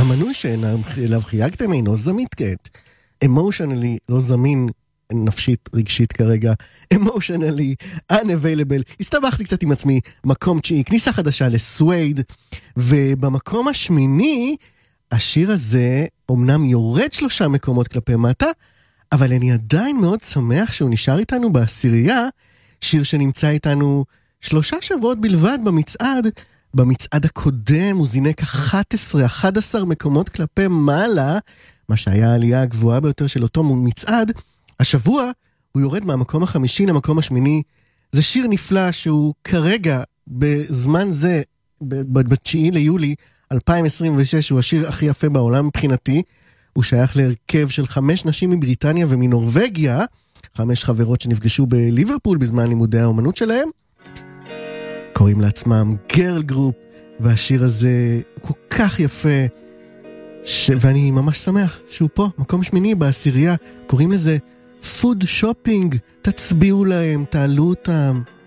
המנוי שאליו חייגתם אינו זמין כעת. Emotionally לא זמין נפשית, רגשית כרגע. Emotionally unavailable. הסתבכתי קצת עם עצמי. מקום 9, כניסה חדשה לסווייד. ובמקום השמיני, השיר הזה אומנם יורד 3 מקומות כלפי מטה, אבל אני עדיין מאוד שמח שהוא נשאר איתנו בעשירייה. שיר שנמצא איתנו 3 שבועות בלבד במצעד. במצעד הקודם הוא זינק 11 מקומות כלפי מעלה, מה שהיה העלייה הגבוהה ביותר של אותו מצעד. השבוע הוא יורד מהמקום החמישי למקום השמיני. זה שיר נפלא שהוא כרגע, בזמן זה, ב-9 ליולי 2026, הוא השיר הכי יפה בעולם מבחינתי. הוא שייך להרכב של 5 נשים מבריטניה ומנורווגיה, 5 חברות שנפגשו בליברפול בזמן לימודי האומנות שלהם. קוראים לעצמם גרל גרופ, והשיר הזה כל כך יפה, ואני ממש שמח שהוא פה, מקום שמיני בעשירייה. קוראים לזה פוד שופינג, תצביעו להם, תעלו אותם.